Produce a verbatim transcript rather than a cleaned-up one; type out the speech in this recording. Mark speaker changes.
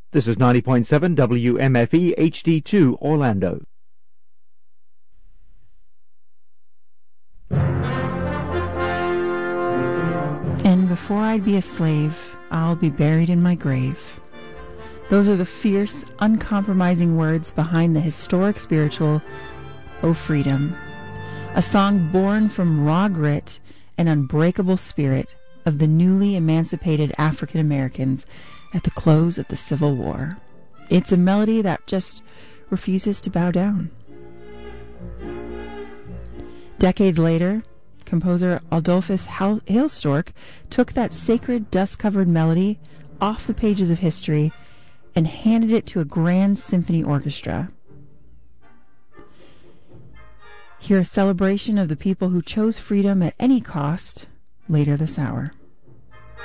Speaker 1: This is ninety point seven W M F E H D two Orlando.
Speaker 2: And before I'd be a slave, I'll be buried in my grave. Those are the fierce, uncompromising words behind the historic spiritual, "O Freedom," a song born from raw grit and unbreakable spirit of the newly emancipated African Americans at the close of the Civil War. It's a melody that just refuses to bow down. Decades later, composer Adolphus Hailstork took that sacred dust-covered melody off the pages of history and handed it to a grand symphony orchestra. Hear a celebration of the people who chose freedom at any cost later this hour.